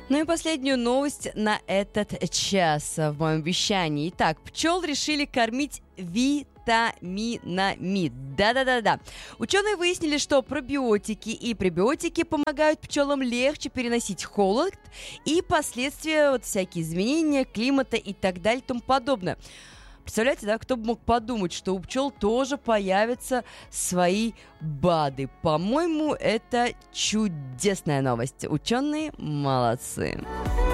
Ну и последнюю новость на этот час в моем вещании. Итак, пчел решили кормить витаминами. Да-да-да-да. Ученые выяснили, что пробиотики и пребиотики помогают пчелам легче переносить холод и последствия, вот всякие изменения климата и так далее и тому подобное. Представляете, да, кто бы мог подумать, что у пчел тоже появятся свои БАДы. По-моему, это чудесная новость. Ученые молодцы.